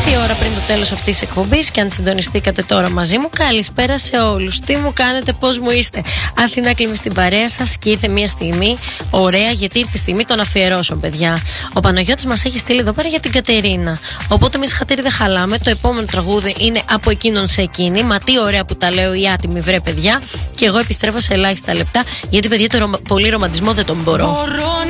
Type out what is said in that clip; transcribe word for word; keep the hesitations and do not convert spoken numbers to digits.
μισή ώρα πριν το τέλος αυτής της εκπομπής. Και αν συντονιστήκατε τώρα μαζί μου, καλησπέρα σε όλους. Τι μου κάνετε, πώς μου είστε? Αθηνά Κλίμη στην παρέα σας και ήρθε μια στιγμή ωραία, γιατί ήρθε η στιγμή των αφιερώσεων, παιδιά. Ο Παναγιώτης μας έχει στείλει εδώ πέρα για την Κατερίνα. Οπότε εμείς χατήρι δεν χαλάμε. Το επόμενο τραγούδι είναι από εκείνον σε εκείνη. Μα τι ωραία που τα λέω οι άτιμοι, βρε παιδιά. Και εγώ επιστρέφω σε ελάχιστα λεπτά, γιατί παιδιά το ρωμα... πολύ ρομαντισμό δεν τον μπορώ.